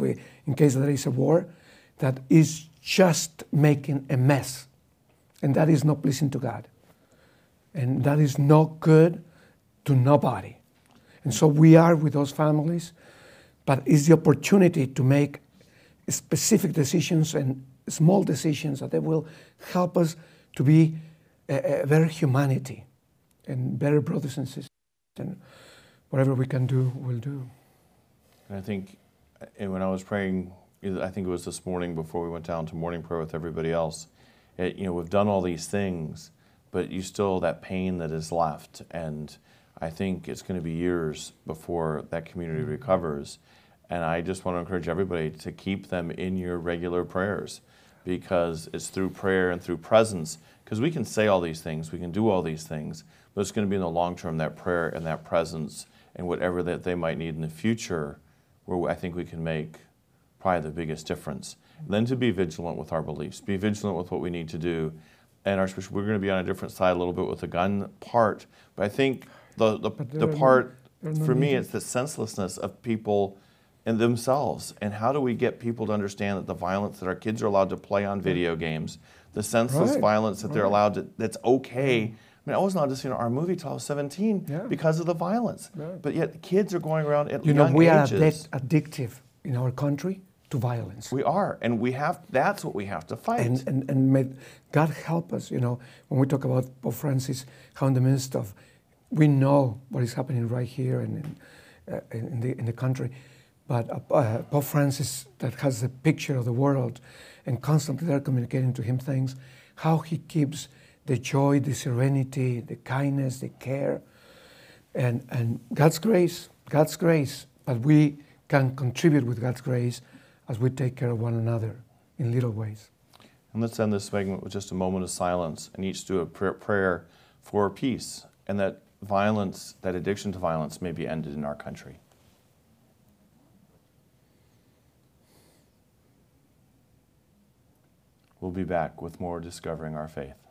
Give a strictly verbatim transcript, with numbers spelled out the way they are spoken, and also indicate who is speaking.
Speaker 1: especially in case there is a war, that is just making a mess. And that is not pleasing to God. And that is not good to nobody. And so we are with those families, but it's the opportunity to make specific decisions and small decisions that they will help us to be a, a better humanity and better brothers and sisters. And whatever we can do, we'll do.
Speaker 2: And I think, and when I was praying, I think it was this morning before we went down to morning prayer with everybody else, it, you know, we've done all these things, but you still, that pain that is left, and I think it's going to be years before that community recovers. And I just want to encourage everybody to keep them in your regular prayers, because it's through prayer and through presence, because we can say all these things, we can do all these things, but it's going to be in the long term, that prayer and that presence and whatever that they might need in the future, where I think we can make probably the biggest difference. And then to be vigilant with our beliefs, be vigilant with what we need to do. And Archbishop, we're going to be on a different side a little bit with the gun part, but I think the, the, the part, no, for me, it's the senselessness of people and themselves. And how do we get people to understand that the violence that our kids are allowed to play on video games, the senseless
Speaker 1: right.
Speaker 2: violence that
Speaker 1: right.
Speaker 2: they're allowed to, that's okay. I mean, I wasn't allowed to see our movie till I was seventeen
Speaker 1: yeah.
Speaker 2: because of the violence.
Speaker 1: Right.
Speaker 2: But yet kids are going around at
Speaker 1: you
Speaker 2: young
Speaker 1: know, we
Speaker 2: ages.
Speaker 1: are addic addictive in our country to violence.
Speaker 2: We are, and we have, that's what we have to fight.
Speaker 1: And, and, and may God help us, you know, when we talk about Pope Francis, how in the midst of, we know what is happening right here and in, uh, in, the, in the country, but uh, uh, Pope Francis that has a picture of the world and constantly they're communicating to him things, how he keeps the joy, the serenity, the kindness, the care, and, and God's grace, God's grace, but we can contribute with God's grace as we take care of one another in little ways.
Speaker 2: And let's end this segment with just a moment of silence and each do a prayer for peace and that violence, that addiction to violence may be ended in our country. We'll be back with more Discovering Our Faith.